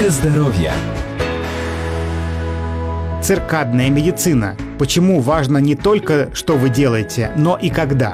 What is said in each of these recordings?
Минутка здоровья. Циркадная медицина. Почему важно не только, что вы делаете, но и когда?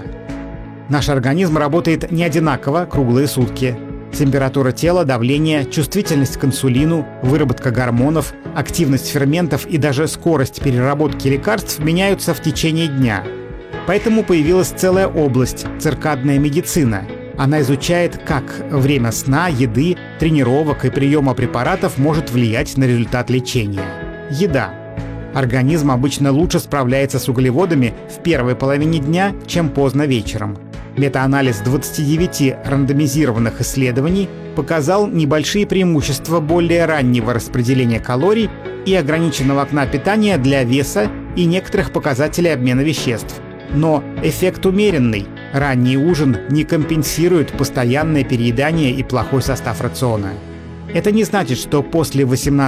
Наш организм работает не одинаково круглые сутки. Температура тела, давление, чувствительность к инсулину, выработка гормонов, активность ферментов и даже скорость переработки лекарств меняются в течение дня. Поэтому появилась целая область – циркадная медицина. Она изучает, как время сна, еды, тренировок и приема препаратов может влиять на результат лечения. Еда. Организм обычно лучше справляется с углеводами в первой половине дня, чем поздно вечером. Метаанализ 29 рандомизированных исследований показал небольшие преимущества более раннего распределения калорий и ограниченного окна питания для веса и некоторых показателей обмена веществ. Но эффект умеренный. Ранний ужин не компенсирует постоянное переедание и плохой состав рациона. Это не значит, что после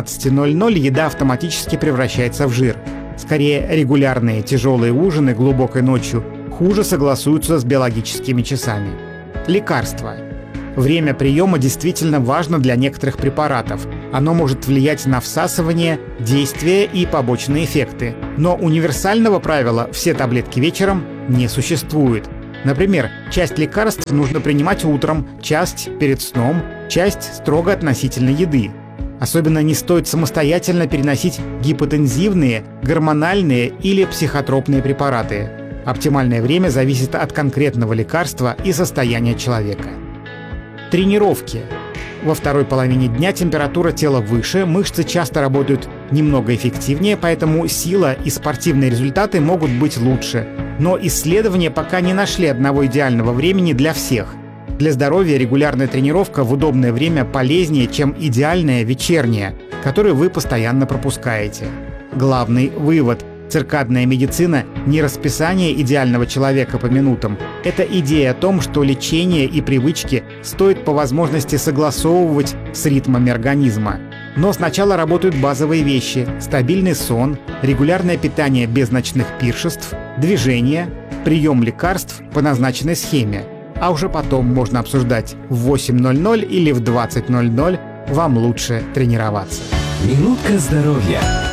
18:00 еда автоматически превращается в жир. Скорее, регулярные тяжелые ужины глубокой ночью хуже согласуются с биологическими часами. Лекарства. Время приема действительно важно для некоторых препаратов. Оно может влиять на всасывание, действие и побочные эффекты. Но универсального правила «все таблетки вечером» не существует. Например, часть лекарств нужно принимать утром, часть перед сном, часть строго относительно еды. Особенно не стоит самостоятельно переносить гипотензивные, гормональные или психотропные препараты. Оптимальное время зависит от конкретного лекарства и состояния человека. Тренировки. Во второй половине дня температура тела выше, мышцы часто работают немного эффективнее, поэтому сила и спортивные результаты могут быть лучше. Но исследования пока не нашли одного идеального времени для всех. Для здоровья регулярная тренировка в удобное время полезнее, чем идеальная вечерняя, которую вы постоянно пропускаете. Главный вывод. Циркадная медицина – не расписание идеального человека по минутам. Это идея о том, что лечение и привычки стоит по возможности согласовывать с ритмами организма. Но сначала работают базовые вещи – стабильный сон, регулярное питание без ночных пиршеств, движение, прием лекарств по назначенной схеме. А уже потом можно обсуждать, в 8:00 или в 20:00 вам лучше тренироваться. Минутка здоровья.